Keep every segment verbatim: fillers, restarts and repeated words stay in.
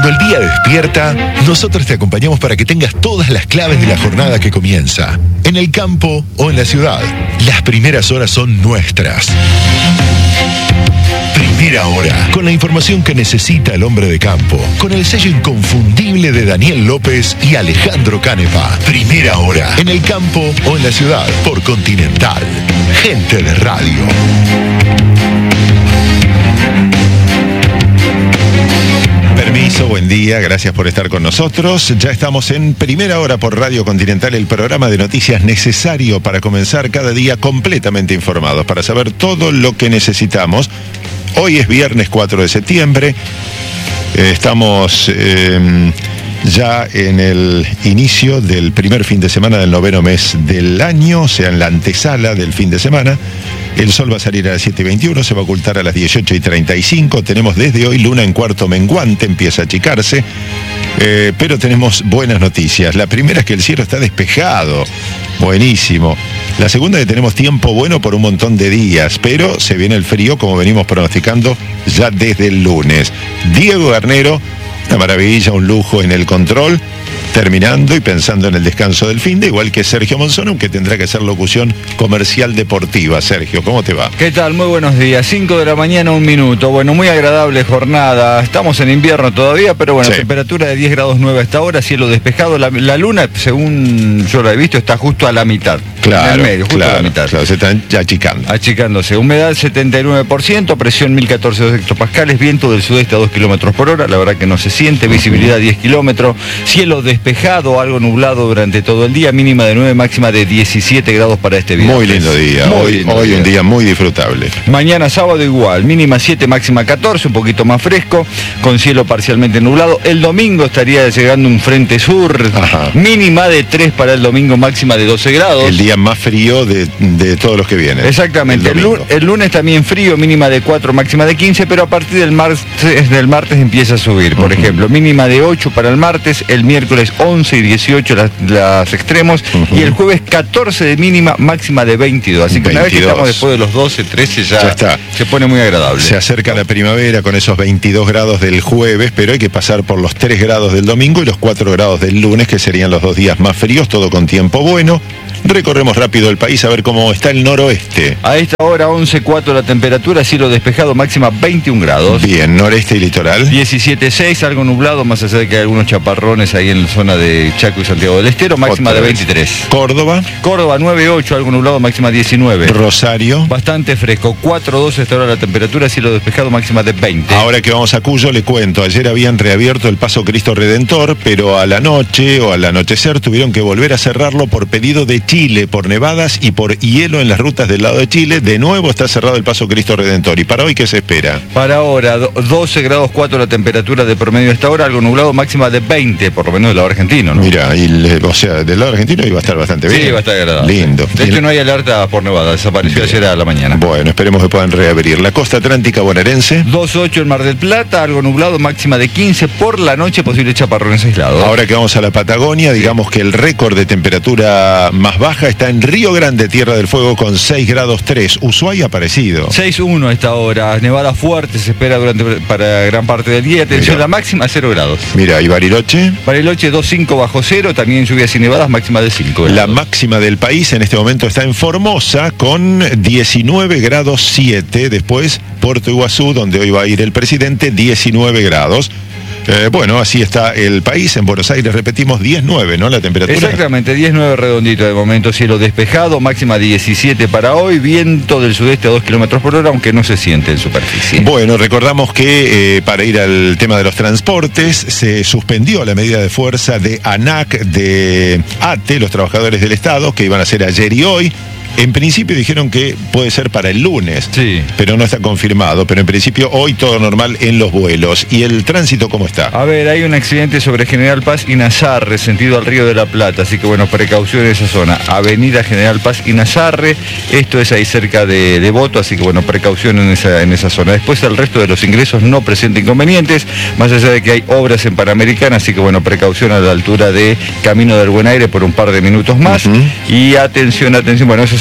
Cuando el día despierta, nosotros te acompañamos para que tengas todas las claves de la jornada que comienza. En el campo o en la ciudad, las primeras horas son nuestras. Primera Hora, con la información que necesita el hombre de campo, con el sello inconfundible de Daniel López y Alejandro Canepa. Primera Hora, en el campo o en la ciudad, por Continental. Gente de radio. Permiso, buen día, gracias por estar con nosotros. Ya estamos en Primera Hora por Radio Continental, el programa de noticias necesario para comenzar cada día completamente informados, para saber todo lo que necesitamos. Hoy es viernes cuatro de septiembre, eh, estamos eh, ya en el inicio del primer fin de semana del noveno mes del año, o sea, en la antesala del fin de semana. El sol va a salir a las siete y veintiuno, se va a ocultar a las dieciocho y treinta y cinco. Tenemos desde hoy luna en cuarto menguante, empieza a achicarse. Eh, pero tenemos buenas noticias. La primera es que el cielo está despejado. Buenísimo. La segunda es que tenemos tiempo bueno por un montón de días, pero se viene el frío como venimos pronosticando ya desde el lunes. Diego Garnero, una maravilla, un lujo en el control, terminando y pensando en el descanso del fin de, igual que Sergio Monzón, aunque tendrá que hacer locución comercial deportiva. Sergio, ¿cómo te va? ¿Qué tal? Muy buenos días. cinco de la mañana, un minuto. Bueno, muy agradable jornada. Estamos en invierno todavía, pero bueno, sí. Temperatura de diez grados nueve hasta ahora, cielo despejado. La, la luna, según yo la he visto, está justo a la mitad. Claro, en el medio, justo claro, a la mitad. Claro, se están achicando. Achicándose. Humedad setenta y nueve por ciento, presión mil catorce hectopascales, viento del sudeste a dos kilómetros por hora, la verdad que no se siente, visibilidad diez kilómetros, cielo despejado, algo nublado durante todo el día, mínima de nueve, máxima de diecisiete grados para este viernes. Muy lindo día, muy hoy, lindo hoy día. Un día muy disfrutable. Mañana sábado igual, mínima siete, máxima catorce, un poquito más fresco, con cielo parcialmente nublado. El domingo estaría llegando un frente sur, ajá, mínima de tres para el domingo, máxima de doce grados. El día más frío de, de todos los que vienen. Exactamente, el, el, el lunes también frío, mínima de cuatro, máxima de quince, pero a partir del martes, del martes empieza a subir. Por uh-huh. ejemplo, mínima de ocho para el martes, el miércoles once y dieciocho las, las extremos, uh-huh. y el jueves catorce de mínima, máxima de veintidós. Así que veintidós. Una vez que estamos después de los doce, trece ya, ya está. Se pone muy agradable. Se acerca la primavera con esos veintidós grados del jueves, pero hay que pasar por los tres grados del domingo y los cuatro grados del lunes, que serían los dos días más fríos, todo con tiempo bueno. Recorremos rápido el país a ver cómo está el noroeste. A esta hora once cuatro la temperatura, cielo despejado, máxima veintiún grados. Bien, noreste y litoral. diecisiete seis, algo nublado, más allá de que hay algunos chaparrones ahí en la zona de Chaco y Santiago del Estero, máxima Otra de veintitrés. Vez. Córdoba. Córdoba nueve ocho, algo nublado, máxima diecinueve. Rosario. Bastante fresco, cuatro doce esta hora la temperatura, cielo despejado, máxima de veinte. Ahora que vamos a Cuyo, le cuento, ayer habían reabierto el Paso Cristo Redentor, pero a la noche o al anochecer tuvieron que volver a cerrarlo por pedido de Chile, por nevadas y por hielo en las rutas del lado de Chile. De nuevo está cerrado el Paso Cristo Redentor. ¿Y para hoy qué se espera? Para ahora, doce grados cuatro la temperatura de promedio esta hora, algo nublado, máxima de veinte, por lo menos del lado argentino, ¿no? Mira, y le, o sea, del lado argentino iba a estar bastante bien. Sí, va a estar agradable. Lindo. De hecho, no hay alerta por nevada, desapareció bien. Ayer a la mañana. Bueno, esperemos que puedan reabrir. La costa atlántica bonaerense. dos ocho en Mar del Plata, algo nublado, máxima de quince, por la noche posible chaparrones aislados. Ahora que vamos a la Patagonia, sí. digamos que el récord de temperatura más baja está en Río Grande, Tierra del Fuego, con seis grados tres. Ushuaia parecido. seis uno a esta hora. Nevada fuerte se espera durante para gran parte del día. Atención, la máxima cero grados. Mira, ¿y Bariloche? Bariloche dos cinco bajo cero. También lluvias y nevadas, máxima de cinco grados. La máxima del país en este momento está en Formosa con diecinueve grados siete. Después, Puerto Iguazú, donde hoy va a ir el presidente, diecinueve grados. Eh, bueno, así está el país. En Buenos Aires, repetimos, diez nueve, ¿no? La temperatura. Exactamente, diez nueve redondito de momento, cielo despejado, máxima diecisiete para hoy, viento del sudeste a dos kilómetros por hora, aunque no se siente en superficie. Bueno, recordamos que eh, para ir al tema de los transportes, se suspendió la medida de fuerza de ANAC, de ATE, los trabajadores del Estado, que iban a ser ayer y hoy. En principio dijeron que puede ser para el lunes, sí, pero no está confirmado. Pero en principio hoy todo normal en los vuelos. ¿Y el tránsito cómo está? A ver, hay un accidente sobre General Paz y Nazarre, sentido al Río de la Plata, así que bueno, precaución en esa zona. Avenida General Paz y Nazarre, esto es ahí cerca de Devoto, así que bueno, precaución en esa, en esa zona. Después el resto de los ingresos no presenta inconvenientes, más allá de que hay obras en Panamericana, así que bueno, precaución a la altura de Camino del Buen Aire por un par de minutos más. Uh-huh. Y atención, atención, bueno, eso es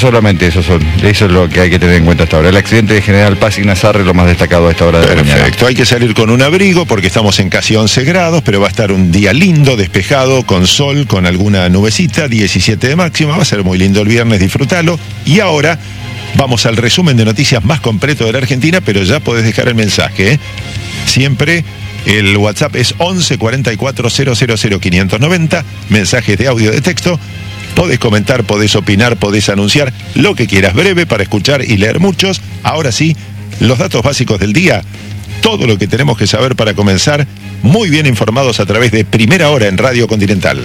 solamente eso son, eso es lo que hay que tener en cuenta hasta ahora. El accidente de General Paz y Nazarre es lo más destacado a esta hora de la mañana. Perfecto, hay que salir con un abrigo porque estamos en casi once grados, pero va a estar un día lindo, despejado, con sol, con alguna nubecita, diecisiete de máxima, va a ser muy lindo el viernes, disfrútalo. Y ahora vamos al resumen de noticias más completo de la Argentina, pero ya podés dejar el mensaje, ¿eh? Siempre el WhatsApp es once cuarenta y cuatro cero cero cero quinientos noventa, mensajes de audio, de texto. Podés comentar, podés opinar, podés anunciar lo que quieras, breve para escuchar y leer muchos. Ahora sí, los datos básicos del día, todo lo que tenemos que saber para comenzar, muy bien informados a través de Primera Hora en Radio Continental.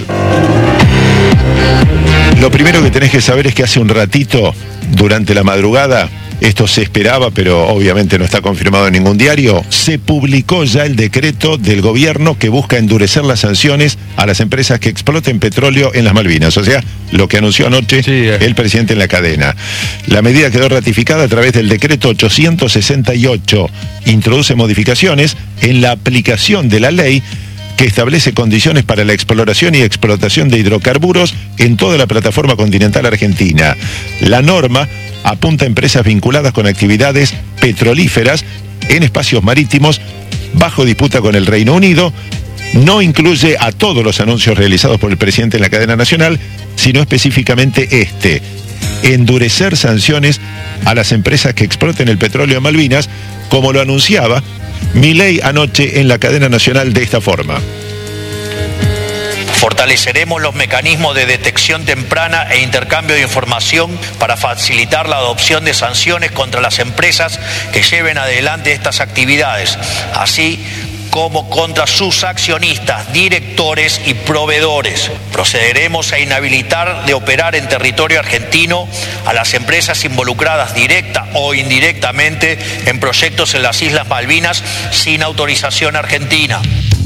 Lo primero que tenés que saber es que hace un ratito, durante la madrugada, esto se esperaba, pero obviamente no está confirmado en ningún diario, se publicó ya el decreto del gobierno que busca endurecer las sanciones a las empresas que exploten petróleo en las Malvinas, o sea, lo que anunció anoche sí, eh. el presidente en la cadena. La medida quedó ratificada a través del decreto ochocientos sesenta y ocho, introduce modificaciones en la aplicación de la ley que establece condiciones para la exploración y explotación de hidrocarburos en toda la plataforma continental argentina. La norma apunta a empresas vinculadas con actividades petrolíferas en espacios marítimos bajo disputa con el Reino Unido. No incluye a todos los anuncios realizados por el presidente en la cadena nacional, sino específicamente este: endurecer sanciones a las empresas que exploten el petróleo en Malvinas, como lo anunciaba Milei anoche en la cadena nacional de esta forma. Fortaleceremos los mecanismos de detección temprana e intercambio de información para facilitar la adopción de sanciones contra las empresas que lleven adelante estas actividades, así como contra sus accionistas, directores y proveedores. Procederemos a inhabilitar de operar en territorio argentino a las empresas involucradas directa o indirectamente en proyectos en las Islas Malvinas sin autorización argentina.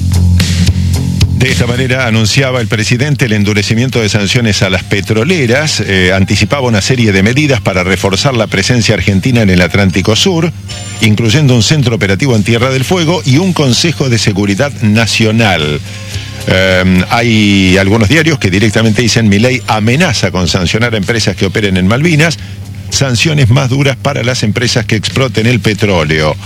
De esta manera anunciaba el presidente el endurecimiento de sanciones a las petroleras, eh, anticipaba una serie de medidas para reforzar la presencia argentina en el Atlántico Sur, incluyendo un centro operativo en Tierra del Fuego y un Consejo de Seguridad Nacional. Eh, hay algunos diarios que directamente dicen: Milei amenaza con sancionar a empresas que operen en Malvinas, sanciones más duras para las empresas que exploten el petróleo.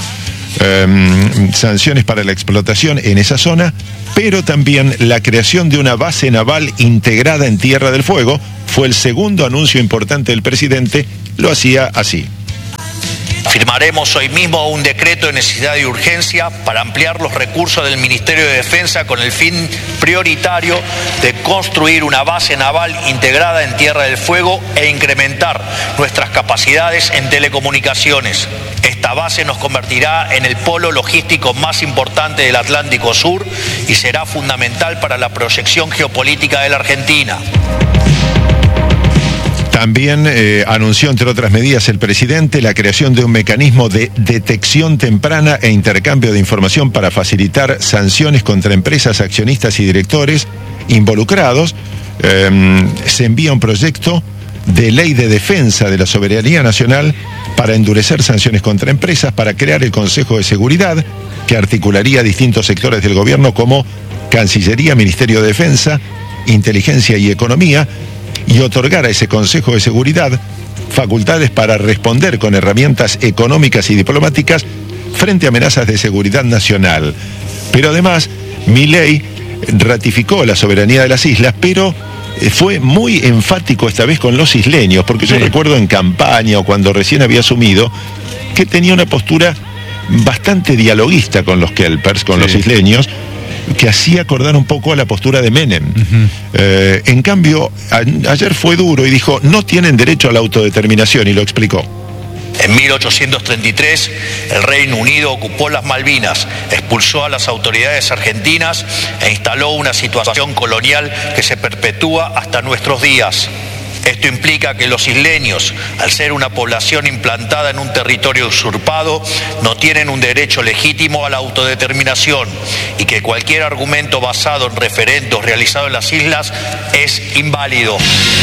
Um, sanciones para la explotación en esa zona, pero también la creación de una base naval integrada en Tierra del Fuego. Fue el segundo anuncio importante del presidente, lo hacía así. Firmaremos hoy mismo un decreto de necesidad y urgencia para ampliar los recursos del Ministerio de Defensa con el fin prioritario de construir una base naval integrada en Tierra del Fuego e incrementar nuestras capacidades en telecomunicaciones. Esta base nos convertirá en el polo logístico más importante del Atlántico Sur y será fundamental para la proyección geopolítica de la Argentina. También eh, anunció, entre otras medidas, el presidente la creación de un mecanismo de detección temprana e intercambio de información para facilitar sanciones contra empresas, accionistas y directores involucrados. Eh, se envía un proyecto de ley de defensa de la soberanía nacional para endurecer sanciones contra empresas, para crear el Consejo de Seguridad, que articularía distintos sectores del gobierno como Cancillería, Ministerio de Defensa, Inteligencia y Economía, y otorgar a ese Consejo de Seguridad facultades para responder con herramientas económicas y diplomáticas frente a amenazas de seguridad nacional. Pero además, Milei ratificó la soberanía de las islas, pero fue muy enfático esta vez con los isleños, porque yo sí. recuerdo en campaña o cuando recién había asumido que tenía una postura bastante dialoguista con los kelpers, con sí. los isleños, que hacía acordar un poco a la postura de Menem. Uh-huh. Eh, en cambio, a, ayer fue duro y dijo: no tienen derecho a la autodeterminación, y lo explicó. En mil ochocientos treinta y tres, el Reino Unido ocupó las Malvinas, expulsó a las autoridades argentinas e instaló una situación colonial que se perpetúa hasta nuestros días. Esto implica que los isleños, al ser una población implantada en un territorio usurpado, no tienen un derecho legítimo a la autodeterminación y que cualquier argumento basado en referendos realizados en las islas es inválido.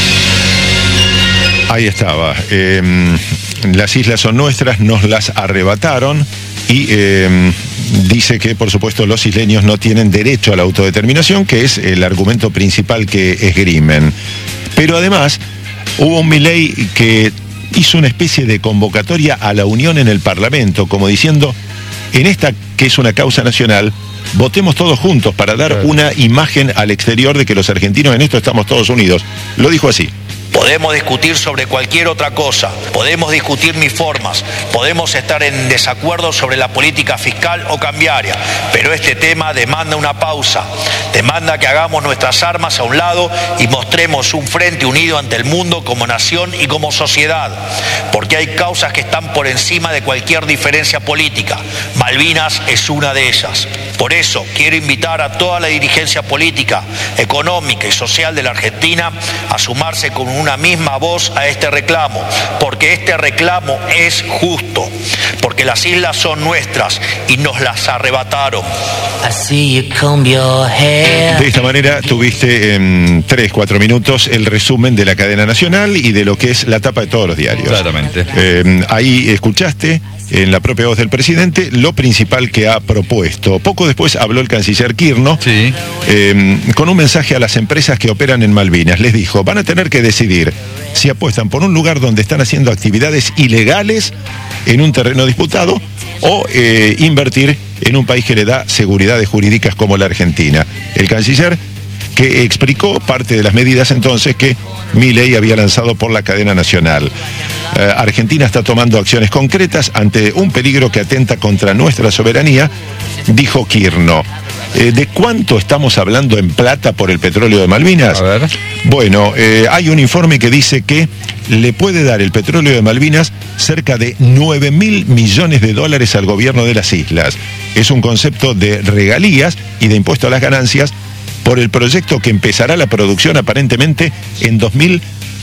Ahí estaba. Eh, las islas son nuestras, nos las arrebataron y eh, dice que, por supuesto, los isleños no tienen derecho a la autodeterminación, que es el argumento principal que esgrimen. Pero además Hubo un Milei que hizo una especie de convocatoria a la unión en el Parlamento, como diciendo, en esta que es una causa nacional, votemos todos juntos para dar una imagen al exterior de que los argentinos en esto estamos todos unidos. Lo dijo así. Podemos discutir sobre cualquier otra cosa, podemos discutir mis formas, podemos estar en desacuerdo sobre la política fiscal o cambiaria, pero este tema demanda una pausa, demanda que hagamos nuestras armas a un lado y mostremos un frente unido ante el mundo como nación y como sociedad, porque hay causas que están por encima de cualquier diferencia política. Malvinas es una de ellas. Por eso quiero invitar a toda la dirigencia política, económica y social de la Argentina a sumarse con un una misma voz a este reclamo, porque este reclamo es justo, porque las islas son nuestras y nos las arrebataron. De esta manera tuviste en tres, cuatro minutos el resumen de la cadena nacional y de lo que es la tapa de todos los diarios. Exactamente. Eh, ahí escuchaste en la propia voz del presidente lo principal que ha propuesto. Poco después habló el canciller Kirchner, sí. eh, con un mensaje a las empresas que operan en Malvinas. Les dijo, van a tener que decidir si apuestan por un lugar donde están haciendo actividades ilegales en un terreno disputado o eh, invertir en un país que le da seguridades jurídicas como la Argentina. El canciller que explicó parte de las medidas entonces que Milei había lanzado por la cadena nacional. Eh, Argentina está tomando acciones concretas ante un peligro que atenta contra nuestra soberanía, dijo Kirchner. Eh, ¿De cuánto estamos hablando en plata por el petróleo de Malvinas? A ver. Bueno, eh, hay un informe que dice que le puede dar el petróleo de Malvinas cerca de nueve mil millones de dólares al gobierno de las islas. Es un concepto de regalías y de impuesto a las ganancias por el proyecto que empezará la producción aparentemente en dos mil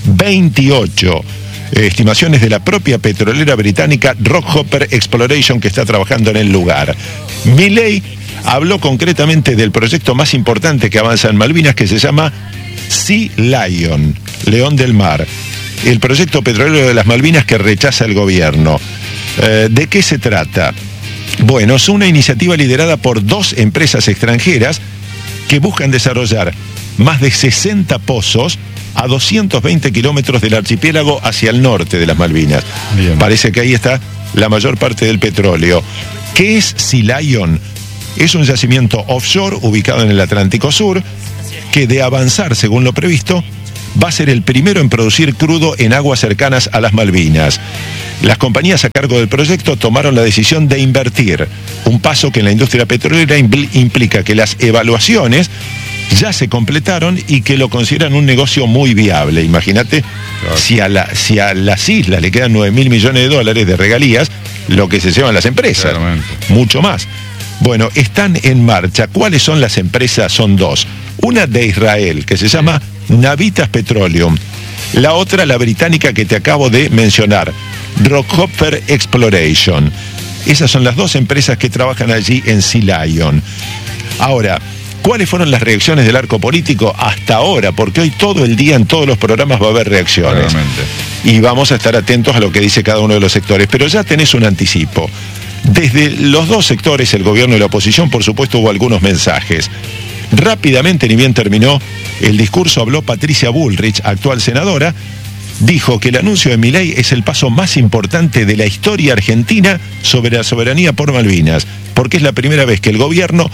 veintiocho. Eh, estimaciones de la propia petrolera británica Rockhopper Exploration, que está trabajando en el lugar. Milei habló concretamente del proyecto más importante que avanza en Malvinas, que se llama Sea Lion, León del Mar. El proyecto petrolero de las Malvinas que rechaza el gobierno. Eh, ¿De qué se trata? Bueno, es una iniciativa liderada por dos empresas extranjeras que buscan desarrollar más de sesenta pozos a doscientos veinte kilómetros del archipiélago hacia el norte de las Malvinas. Bien. Parece que ahí está la mayor parte del petróleo. ¿Qué es Sea Lion? Es un yacimiento offshore ubicado en el Atlántico Sur que, de avanzar según lo previsto, va a ser el primero en producir crudo en aguas cercanas a las Malvinas. Las compañías a cargo del proyecto tomaron la decisión de invertir, un paso que en la industria petrolera impl- implica que las evaluaciones ya se completaron y que lo consideran un negocio muy viable. Imagínate, claro. si, a la, si a las islas le quedan nueve mil millones de dólares de regalías, lo que se llevan las empresas, claramente. Mucho más. Bueno, están en marcha. ¿Cuáles son las empresas? Son dos. Una de Israel, que se llama Navitas Petroleum. La otra, la británica que te acabo de mencionar, Rockhopper Exploration. Esas son las dos empresas que trabajan allí en Sea Lion. Ahora, ¿cuáles fueron las reacciones del arco político hasta ahora? Porque hoy todo el día en todos los programas va a haber reacciones. Claramente. Y vamos a estar atentos a lo que dice cada uno de los sectores. Pero ya tenés un anticipo. Desde los dos sectores, el gobierno y la oposición, por supuesto, hubo algunos mensajes. Rápidamente, ni bien terminó el discurso, habló Patricia Bullrich, actual senadora, dijo que el anuncio de Milei es el paso más importante de la historia argentina sobre la soberanía por Malvinas, porque es la primera vez que el gobierno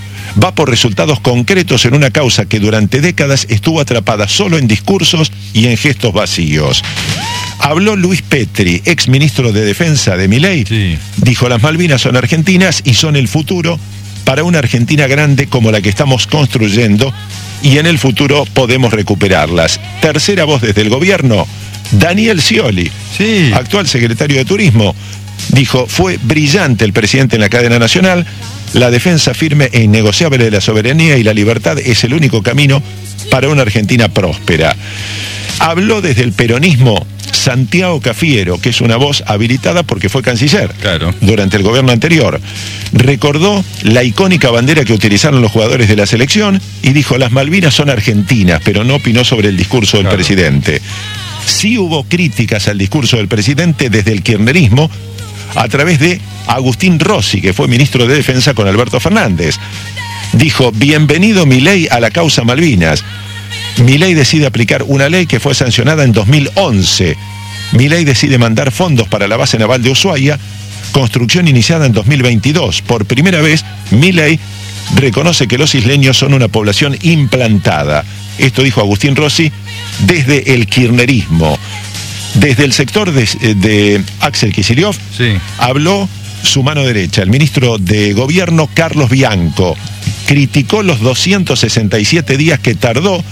va por resultados concretos en una causa que durante décadas estuvo atrapada solo en discursos y en gestos vacíos. Habló Luis Petri, ex ministro de Defensa de Milei, sí. Dijo, las Malvinas son argentinas y son el futuro para una Argentina grande como la que estamos construyendo, y en el futuro podemos recuperarlas. Tercera voz desde el gobierno, Daniel Scioli, sí. Actual secretario de Turismo, dijo, fue brillante el presidente en la cadena nacional, la defensa firme e innegociable de la soberanía y la libertad es el único camino para una Argentina próspera. Habló desde el peronismo Santiago Cafiero, que es una voz habilitada porque fue canciller, claro, durante el gobierno anterior. Recordó la icónica bandera que utilizaron los jugadores de la selección y dijo, las Malvinas son argentinas, pero no opinó sobre el discurso del claro. presidente. Sí hubo críticas al discurso del presidente desde el kirchnerismo a través de Agustín Rossi, que fue ministro de Defensa con Alberto Fernández. Dijo, bienvenido Milei a la causa Malvinas. Milei decide aplicar una ley que fue sancionada en dos mil once. Milei decide mandar fondos para la base naval de Ushuaia, construcción iniciada en dos mil veintidós. Por primera vez, Milei reconoce que los isleños son una población implantada. Esto dijo Agustín Rossi desde el kirchnerismo. Desde el sector de, de Axel Kicillof, sí, habló su mano derecha, el ministro de Gobierno Carlos Bianco. Criticó los doscientos sesenta y siete días que tardó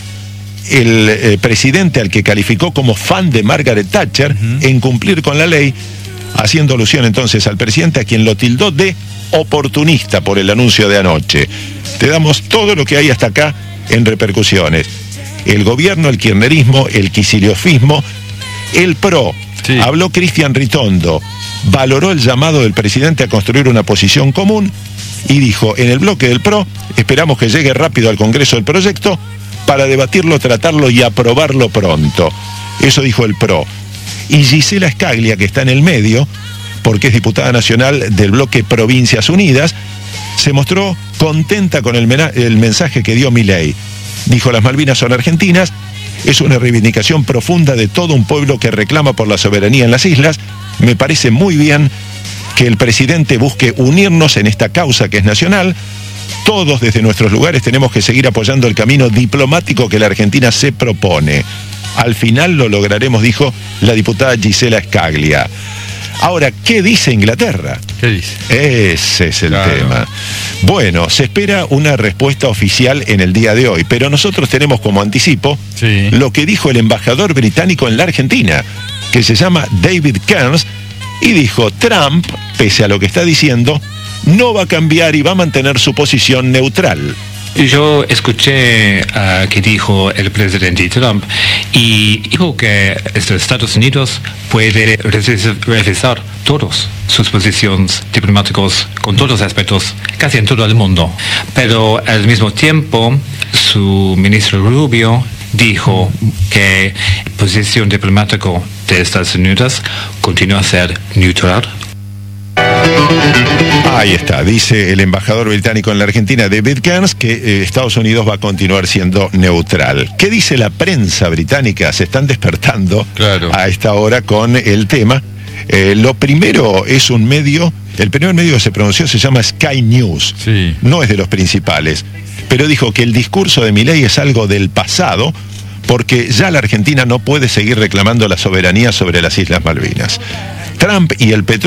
el eh, presidente, al que calificó como fan de Margaret Thatcher, uh-huh, en cumplir con la ley, haciendo alusión entonces al presidente, a quien lo tildó de oportunista por el anuncio de anoche. Te damos todo lo que hay hasta acá en repercusiones. El gobierno, el kirchnerismo, el kiciliofismo, el PRO. Sí. Habló Cristian Ritondo, valoró el llamado del presidente a construir una posición común y dijo: en el bloque del PRO esperamos que llegue rápido al Congreso el proyecto para debatirlo, tratarlo y aprobarlo pronto. Eso dijo el PRO. Y Gisela Scaglia, que está en el medio, porque es diputada nacional del bloque Provincias Unidas, se mostró contenta con el, mena- el mensaje que dio Milei. Dijo: las Malvinas son argentinas, es una reivindicación profunda de todo un pueblo que reclama por la soberanía en las islas. Me parece muy bien que el presidente busque unirnos en esta causa que es nacional. Todos desde nuestros lugares tenemos que seguir apoyando el camino diplomático que la Argentina se propone. Al final lo lograremos, dijo la diputada Gisela Scaglia. Ahora, ¿qué dice Inglaterra? ¿Qué dice? Ese es el claro. tema. Bueno, se espera una respuesta oficial en el día de hoy, pero nosotros tenemos como anticipo sí. lo que dijo el embajador británico en la Argentina, que se llama David Kearns, y dijo: Trump, pese a lo que está diciendo, no va a cambiar y va a mantener su posición neutral. Yo escuché uh, que dijo el presidente Trump y dijo que Estados Unidos puede revisar todas sus posiciones diplomáticas con todos los aspectos, casi en todo el mundo. Pero al mismo tiempo, su ministro Rubio dijo que la posición diplomática de Estados Unidos continúa a ser neutral. Ahí está, dice el embajador británico en la Argentina, David Kearns, que eh, Estados Unidos va a continuar siendo neutral. ¿Qué dice la prensa británica? Se están despertando claro. a esta hora con el tema. Eh, lo primero es un medio, el primer medio que se pronunció se llama Sky News, sí. no es de los principales, pero dijo que el discurso de Milei es algo del pasado, porque ya la Argentina no puede seguir reclamando la soberanía sobre las Islas Malvinas. Trump y el petróleo